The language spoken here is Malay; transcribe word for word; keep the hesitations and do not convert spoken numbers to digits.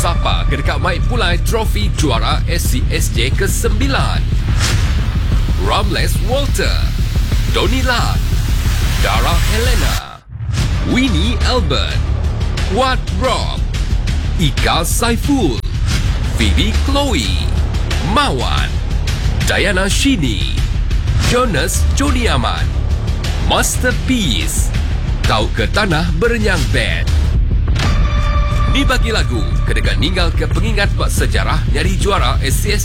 sapa ke dekat Mike Pulai trofi juara S C S J ke sembilan. Ramles Walter, Tony Lat, Dara Helena, Winnie Albert, Wat Rob, Ika Saiful, Phoebe Chloe, Mawan, Diana Shini, Jonas Joni Aman, Masterpiece, Kau ke Tanah Berenyang Band. Dibagi lagu, kedekat ninggal ke pengingat bak sejarah nyari juara S C S